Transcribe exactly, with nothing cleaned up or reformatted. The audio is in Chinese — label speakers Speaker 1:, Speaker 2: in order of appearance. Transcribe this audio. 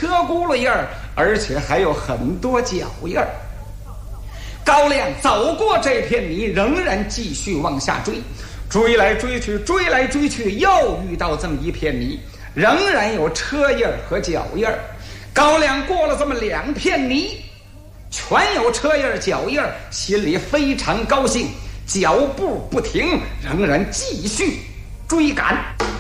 Speaker 1: 车轱辘印儿，而且还有很多脚印儿。高粱走过这片泥，仍然继续往下追，追来追去，追来追去，又遇到这么一片泥，仍然有车印儿和脚印儿。高粱过了这么两片泥，全有车印儿脚印儿，心里非常高兴，脚步不停，仍然继续追赶。